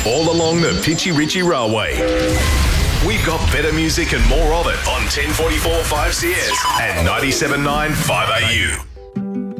all along the Pitchy Ritchie Railway. We've got better music and more of it on 1044 5CS and 97.9 5AU.